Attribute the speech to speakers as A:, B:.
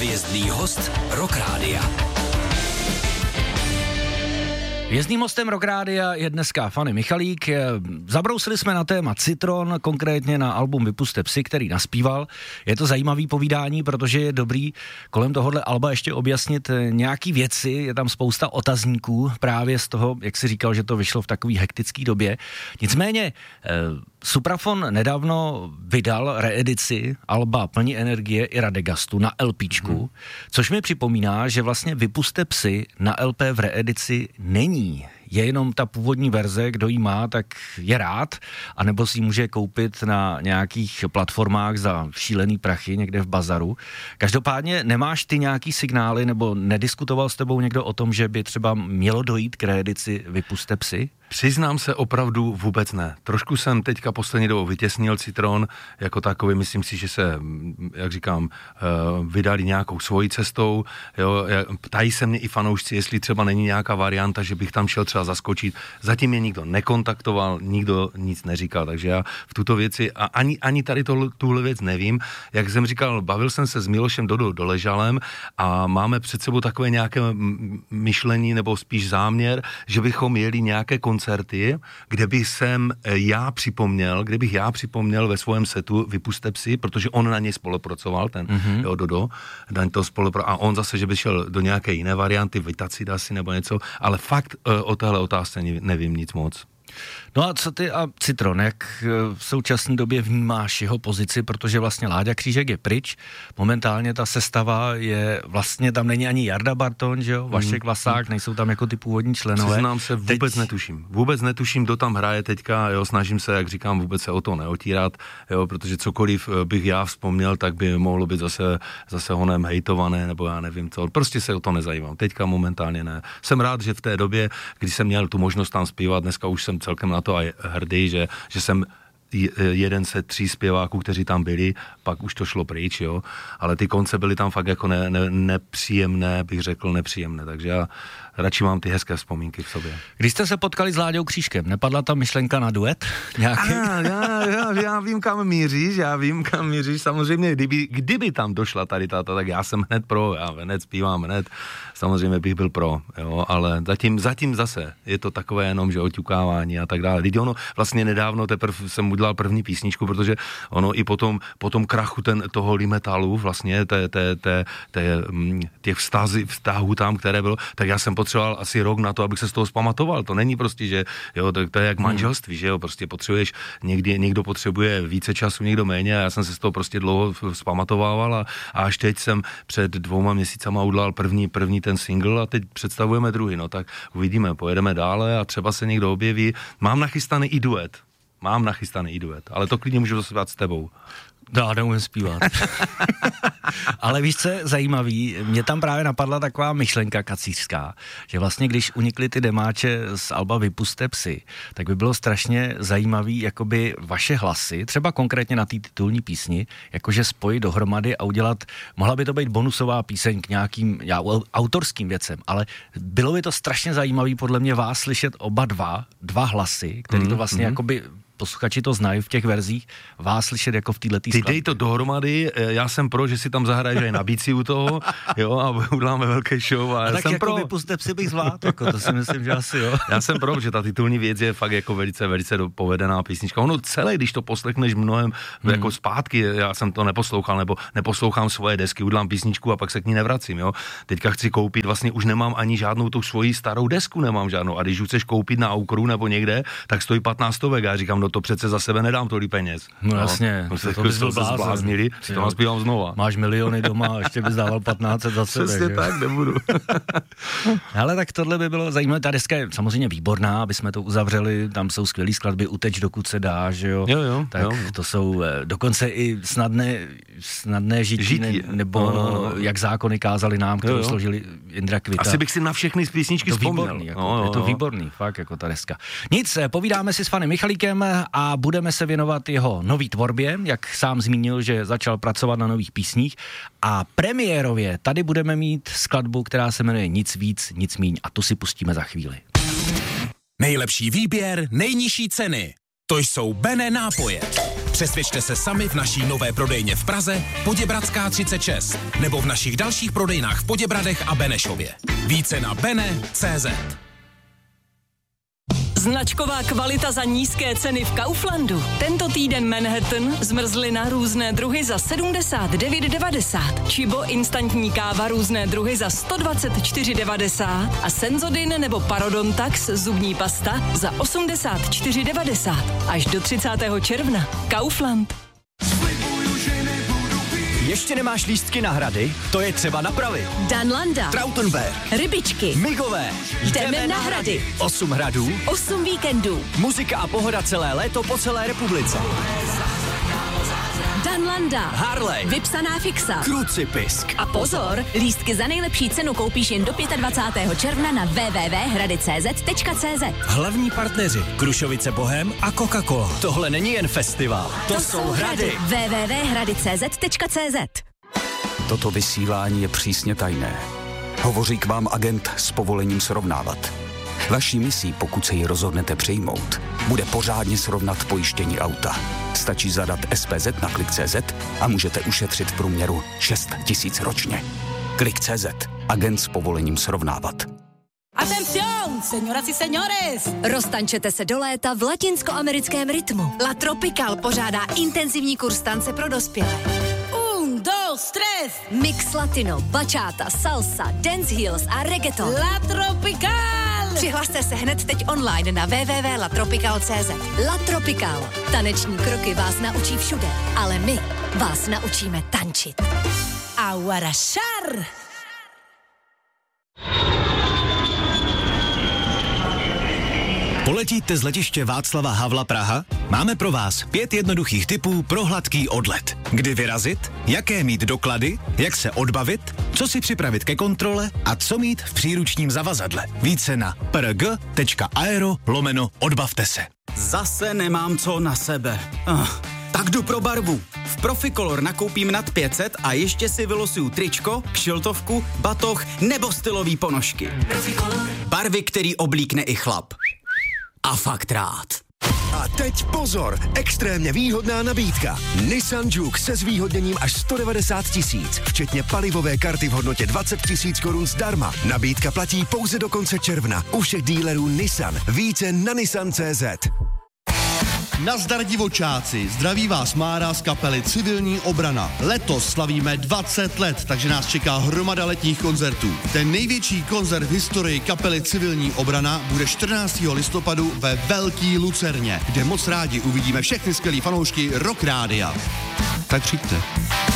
A: Hvězdný host Rock Rádia.
B: Hvězdným hostem Rock Rádia je dneska Fanny Michalík. Zabrousili jsme na téma Citron, konkrétně na album Vypusťte psy, který naspíval. Je to zajímavý povídání, protože je dobrý kolem tohohle alba ještě objasnit nějaký věci. Je tam spousta otazníků právě z toho, jak si říkal, že to vyšlo v takové hektické době. Nicméně Supraphon nedávno vydal reedici alba Plní energie i Radegastu na LPčku, což mi připomíná, že vlastně Vypusťte psy na LP v reedici není. Je jenom ta původní verze, kdo ji má, tak je rád, anebo si ji může koupit na nějakých platformách za šílený prachy někde v bazaru. Každopádně nemáš ty nějaký signály, nebo nediskutoval s tebou někdo o tom, že by třeba mělo dojít k reedici Vypusťte psy?
C: Přiznám se, opravdu vůbec ne. Trošku jsem teďka poslední dobou vytěsnil Citron jako takový, myslím si, že se, jak říkám, vydali nějakou svojí cestou. Jo, ptají se mě i fanoušci, jestli třeba není nějaká varianta, že bych tam šel třeba zaskočit. Zatím mě nikdo nekontaktoval, nikdo nic neříkal, takže já v tuto věci a ani tady tuhle věc nevím. Jak jsem říkal, bavil jsem se s Milošem Doležalem a máme před sebou takové nějaké myšlení nebo spíš záměr, že bychom jeli nějaké koncerty, kde bych já připomněl ve svém setu Vypusťte psy, protože on na něj spolupracoval, ten Dodo, a on zase, že by šel do nějaké jiné varianty, Vitacid asi nebo něco, ale fakt o téhle otázce nevím nic moc.
B: No a co ty a Citron, jak v současné době vnímáš jeho pozici, protože vlastně Láďa Křížek je pryč, momentálně ta sestava je, vlastně tam není ani Jarda Bartoň, že jo, Vašek Vlasák, nejsou tam jako ty původní členové.
C: Přiznám se, vůbec netuším, kdo tam hraje teďka, jo, snažím se, jak říkám, vůbec se o to neotírat, jo, protože cokoliv bych já vzpomněl, tak by mohlo být zase honem hejtované, nebo já nevím co, prostě se o to nezajímám, teďka momentálně ne. Jsem rád, že v té době, kdy jsem měl tu možnost tam zpívat, dneska už jsem celkem na to a hrdý, že jsem jeden ze 3 zpěváků, kteří tam byli, pak už to šlo pryč, jo, ale ty konce byly tam fakt jako nepříjemné, bych řekl nepříjemné, takže já radši mám ty hezké vzpomínky v sobě.
B: Když jste se potkali s Láďou Křížkem, nepadla tam myšlenka na duet nějaký?
C: Já vím, kam míříš, samozřejmě, kdyby tam došla tady táta, tak já jsem hned pro, já hned zpívám, samozřejmě bych byl pro, jo, ale zatím zase je to takové jenom, že oťukávání a tak dále. Teď ono vlastně nedávno teprve jsem udělal první písničku, protože ono i potom krachu toho limetalu vlastně těch vztahů tam, které bylo, tak já jsem potřeboval asi rok na to, abych se z toho zpamatoval. To není prostě, že jo, to je jak manželství, že jo, prostě potřebuješ, někdo potřebuje více času, někdo méně a já jsem se z toho prostě dlouho vzpamatovával a až teď jsem před 2 měsícama udělal první ten single a teď představujeme druhý, no tak uvidíme, pojedeme dále a třeba se někdo objeví. Mám nachystaný i duet, ale to klidně můžu zaspívat s tebou.
B: Já neumím zpívat. Ale víš, co je zajímavý? Mě tam právě napadla taková myšlenka kacířská, že vlastně když unikly ty demáče z alba Vypusťte psy, tak by bylo strašně zajímavý jakoby vaše hlasy, třeba konkrétně na té titulní písni, jakože spojit dohromady a udělat, mohla by to být bonusová píseň k nějakým autorským věcem, ale bylo by to strašně zajímavý podle mě vás slyšet oba dva hlasy, který to vlastně jakoby posluchači to znají v těch verzích, vás slyšet jako v této skladbě.
C: Ty dej to dohromady, já jsem pro, že si tam zahraješ aj na bicí u toho, jo, a uděláme velké show. A já
B: tak
C: jsem
B: jako
C: pro.
B: Vypusťte psy bych zvládl, jako to si myslím, že asi jo.
C: Já jsem pro, že ta titulní věc je fakt jako velice, velice povedená písnička. Ono celé, když to poslechneš mnohem jako zpátky, já jsem to neposlouchal, nebo neposlouchám svoje desky, udělám písničku a pak se k ní nevracím, jo. Teďka chci koupit, vlastně už nemám ani žádnou tu svoji starou desku, nemám žádnou. A když už chceš koupit na Aukru nebo někde, tak stojí 15 stovek. Já říkám, no to přece za sebe nedám tolik peněz.
B: No jasně,
C: to bys byl zbláznili, si to naspívám znova.
B: Máš miliony doma a ještě bys dával 15 za sebe.
C: Přesně tak, nebudu.
B: Ale tak tohle by bylo zajímavé, ta deska je samozřejmě výborná, aby jsme to uzavřeli, tam jsou skvělý skladby, Uteč dokud se dá, že jo?
C: Jo.
B: Tak to jsou dokonce i snadné žití, nebo jak zákony kázali nám, kterou složili Indra Kvita.
C: Asi bych si na všechny z písničky vzpomněl.
B: Je to výborný, fakt jako ta deska. Nic, povídáme si s Fanny Michalíkem a budeme se věnovat jeho nový tvorbě, jak sám zmínil, že začal pracovat na nových písních a premiérově tady budeme mít skladbu, která se jmenuje Nic víc, nic míň a tu si pustíme za chvíli.
A: Nejlepší výběr, nejnižší ceny. To jsou Bene nápoje.
D: Přesvědčte se sami v naší nové prodejně v Praze, Poděbradská 36, nebo v našich dalších prodejnách v Poděbradech a Benešově. Více na bene.cz.
E: Značková kvalita za nízké ceny v Kauflandu. Tento týden Manhattan, zmrzlina různé druhy za 79,90. Čibo instantní káva různé druhy za 124,90. A Senzodin nebo Parodontax zubní pasta za 84,90. Až do 30. června. Kaufland.
F: Ještě nemáš lístky na hrady? To je třeba napravit.
G: Danlanda,
F: Trautenberg,
G: Rybičky,
F: Migové.
G: Jdeme na hrady.
F: 8 hradů,
G: 8 víkendů.
F: muzika a pohoda celé léto po celé republice.
G: Danlanda,
F: Harley,
G: vypsaná fixa.
F: Krucipisk.
G: A pozor, lístky za nejlepší cenu koupíš jen do 25. června na www.hradicz.cz.
H: Hlavní partneři Krušovice Bohem a Coca-Cola.
F: Tohle není jen festival, to jsou hrady.
G: www.hradicz.cz.
A: Toto vysílání je přísně tajné. Hovoří k vám agent s povolením srovnávat. Vaší misí, pokud se ji rozhodnete přijmout, bude pořádně srovnat pojištění auta. Stačí zadat SPZ na Klik.cz a můžete ušetřit v průměru 6 000 ročně. Klik.cz. Agent s povolením srovnávat.
I: Atención, señoras y señores!
G: Roztančete se do léta v latinskoamerickém rytmu. La Tropical pořádá intenzivní kurz tance pro dospělé.
I: 1, 2, 3.
G: Mix latino, bachata, salsa, dance heels a reggaeton.
I: La Tropical!
G: Přihlaste se hned teď online na www.latropical.cz. La Tropical. Taneční kroky vás naučí všude, ale my vás naučíme tančit.
I: Aguarashar!
H: Poletíte z letiště Václava Havla Praha? Máme pro vás 5 jednoduchých tipů pro hladký odlet. Kdy vyrazit, jaké mít doklady, jak se odbavit, co si připravit ke kontrole a co mít v příručním zavazadle. Více na prg.aero/odbavte se.
J: Zase nemám co na sebe. Tak jdu pro barvu. V Proficolor nakoupím nad 500 a ještě si vylosuju tričko, kšiltovku, batoh nebo stylový ponožky. Barvy, který oblíkne i chlap. A fakt rád.
K: A teď pozor, extrémně výhodná nabídka. Nissan Juke se zvýhodněním až 190 000, včetně palivové karty v hodnotě 20 000 korun zdarma. Nabídka platí pouze do konce června u všech dílerů Nissan. Více na nissan.cz.
L: Nazdar divočáci, zdraví vás Mára z kapely Civilní obrana. Letos slavíme 20 let, takže nás čeká hromada letních koncertů. Ten největší koncert v historii kapely Civilní obrana bude 14. listopadu ve Velký Lucerně, kde moc rádi uvidíme všechny skvělý fanoušky Rock Rádia. Tak přijďte.